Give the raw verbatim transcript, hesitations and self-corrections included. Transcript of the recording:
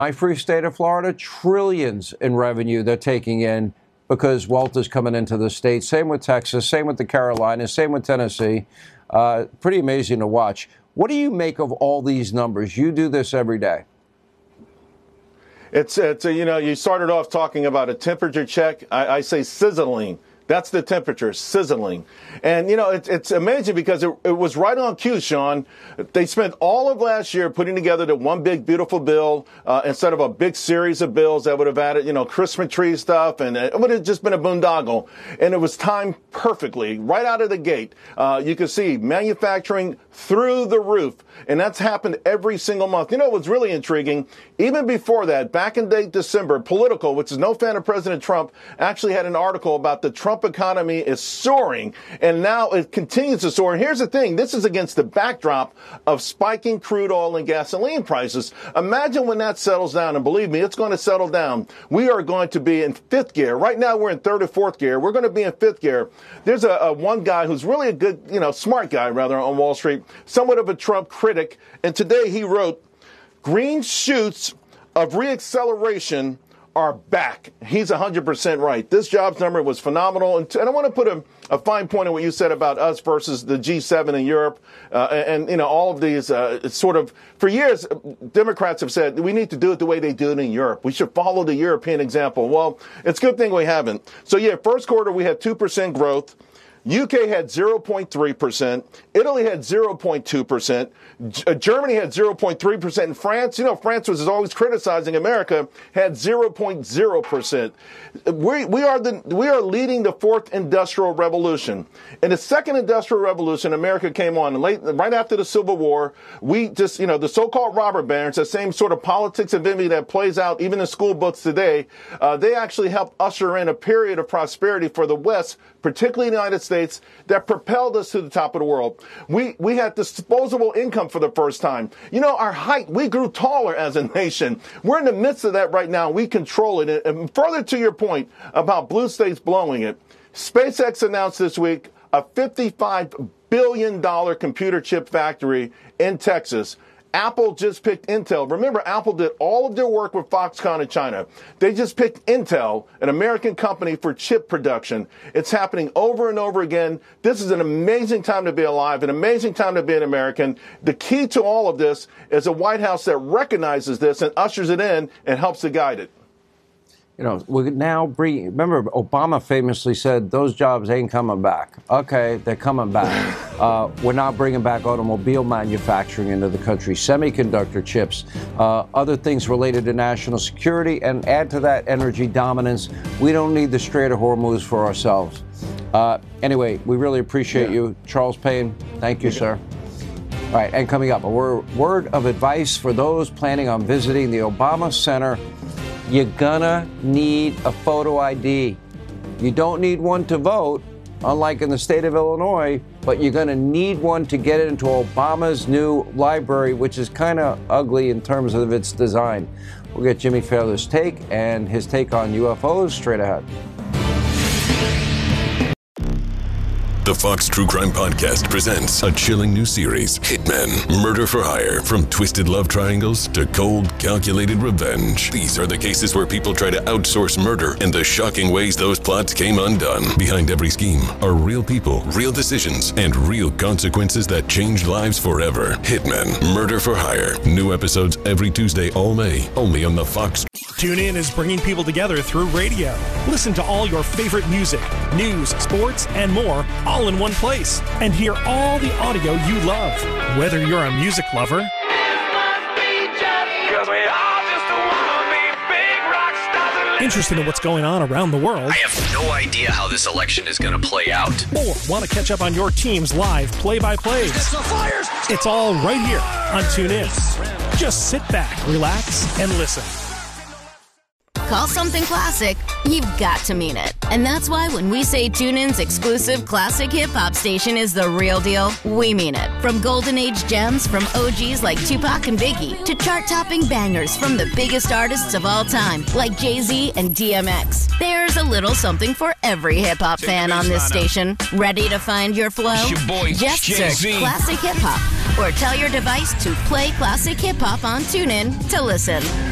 My free state of Florida, trillions in revenue they're taking in because wealth is coming into the state. Same with Texas, same with the Carolinas, same with Tennessee. Uh, pretty amazing to watch. What do you make of all these numbers? You do this every day. It's, it's a, you know, you started off talking about a temperature check. I, I say sizzling. That's the temperature, sizzling. And, you know, it, it's amazing because it, it was right on cue, Sean. They spent all of last year putting together the one big, beautiful bill uh, instead of a big series of bills that would have added, you know, Christmas tree stuff. And it would have just been a boondoggle. And it was timed perfectly right out of the gate. Uh, you can see manufacturing through the roof. And that's happened every single month. You know what's really intriguing? Even before that, back in late December, Politico, which is no fan of President Trump, actually had an article about the Trump economy is soaring, and now it continues to soar. And here's the thing. This is against the backdrop of spiking crude oil and gasoline prices. Imagine when that settles down, and believe me, it's going to settle down. We are going to be in fifth gear. Right now, we're in third or fourth gear. We're going to be in fifth gear. There's a, a one guy who's really a good, you know, smart guy, rather, on Wall Street, somewhat of a Trump critic, and today he wrote, "Green shoots of reacceleration are back." He's one hundred percent right. This jobs number was phenomenal. And, and I want to put a, a fine point on what you said about us versus the G seven in Europe. Uh, and, and, you know, all of these uh, sort of, for years, Democrats have said we need to do it the way they do it in Europe. We should follow the European example. Well, it's a good thing we haven't. So, yeah, first quarter we had two percent growth. U K had zero point three percent. Italy had zero point two percent. G- Germany had zero point three percent. And France, you know, France was always criticizing America, had zero point zero percent. We, we are the, we are leading the fourth industrial revolution. In the second industrial revolution, America came on late, right after the Civil War. We just, you know, the so-called robber barons, the same sort of politics of envy that plays out even in school books today, uh, they actually helped usher in a period of prosperity for the West, particularly the United States, that propelled us to the top of the world. We we had disposable income for the first time. You know, our height, we grew taller as a nation. We're in the midst of that right now. We control it. And further to your point about blue states blowing it, SpaceX announced this week a fifty-five billion dollars computer chip factory in Texas. Apple just picked Intel. Remember, Apple did all of their work with Foxconn in China. They just picked Intel, an American company, for chip production. It's happening over and over again. This is an amazing time to be alive, an amazing time to be an American. The key to all of this is a White House that recognizes this and ushers it in and helps to guide it. You know, we now bring, remember, Obama famously said those jobs ain't coming back. Okay, they're coming back. Uh, we're not bringing back automobile manufacturing into the country, semiconductor chips, uh, other things related to national security, and add to that energy dominance. We don't need the Strait of Hormuz for ourselves. Uh, anyway, we really appreciate yeah. you. Charles Payne, thank you, you sir. All right, and coming up, a word, word of advice for those planning on visiting the Obama Center. You're gonna need a photo I D. You don't need one to vote, unlike in the state of Illinois, but you're gonna need one to get into Obama's new library, which is kind of ugly in terms of its design. We'll get Jimmy Fairless' take and his take on U F Os straight ahead. The Fox True Crime Podcast presents a chilling new series, Hitmen, Murder for Hire. From twisted love triangles to cold, calculated revenge. These are the cases where people try to outsource murder and the shocking ways those plots came undone. Behind every scheme are real people, real decisions, and real consequences that change lives forever. Hitmen, Murder for Hire. New episodes every Tuesday all May, only on the Fox. TuneIn is bringing people together through radio. Listen to all your favorite music, news, sports, and more, all in one place. And hear all the audio you love. Whether you're a music lover interested in what's going on around the world, I have no idea how this election is going to play out, or want to catch up on your team's live play-by-plays. It's all right here on TuneIn. Just sit back, relax, and listen. Call something classic, you've got to mean it. And that's why when we say TuneIn's exclusive classic hip-hop station is the real deal, we mean it. From golden age gems from O Gs like Tupac and Biggie to chart-topping bangers from the biggest artists of all time like Jay-Z and D M X. There's a little something for every hip-hop fan on this station. Ready to find your flow? Your boy, Just Jay-Z. search Classic Hip Hop or tell your device to play Classic Hip Hop on TuneIn to listen.